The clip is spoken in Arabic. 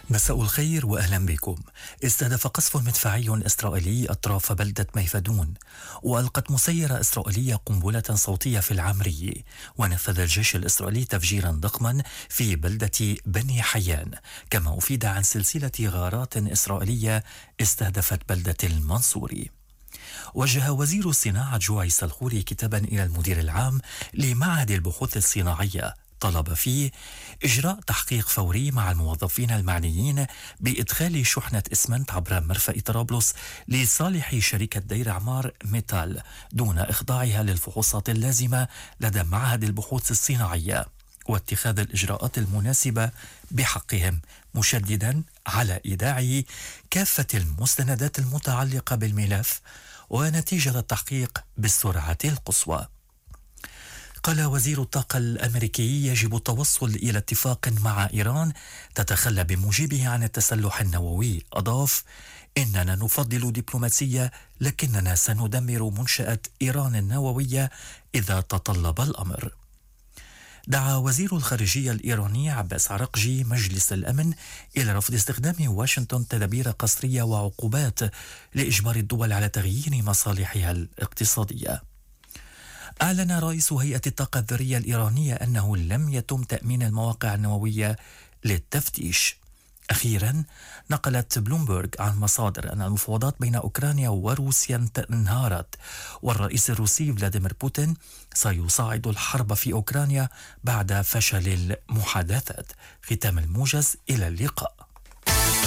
مساء الخير وأهلا بكم. استهدف قصف مدفعي إسرائيلي أطراف بلدة ميفدون، وألقت مسيرة إسرائيلية قنبلة صوتية في العمري، ونفذ الجيش الإسرائيلي تفجيرا ضخما في بلدة بني حيان، كما أفيد عن سلسلة غارات إسرائيلية استهدفت بلدة المنصوري. وجه وزير الصناعة جوعي سلخوري كتابا إلى المدير العام لمعهد البحوث الصناعية، طلب فيه إجراء تحقيق فوري مع الموظفين المعنيين بإدخال شحنة إسمنت عبر مرفأ طرابلس لصالح شركة دير عمار ميتال دون إخضاعها للفحوصات اللازمة لدى معهد البحوث الصناعية، واتخاذ الإجراءات المناسبة بحقهم، مشددا على إيداع كافة المستندات المتعلقة بالملف ونتيجة التحقيق بالسرعة القصوى. قال وزير الطاقة الأمريكي: يجب التوصل إلى اتفاق مع إيران تتخلى بموجبه عن التسلح النووي. أضاف: إننا نفضل دبلوماسية، لكننا سندمر منشأة إيران النووية إذا تطلب الأمر. دعا وزير الخارجية الإيراني عباس عراقجي مجلس الأمن إلى رفض استخدام واشنطن تدابير قسرية وعقوبات لإجبار الدول على تغيير مصالحها الاقتصادية. أعلن رئيس هيئة الطاقة الذرية الإيرانية أنه لم يتم تأمين المواقع النووية للتفتيش. أخيرا، نقلت بلومبرغ عن مصادر أن المفاوضات بين أوكرانيا وروسيا انهارت، والرئيس الروسي فلاديمير بوتين سيصعد الحرب في أوكرانيا بعد فشل المحادثات. ختام الموجز، إلى اللقاء.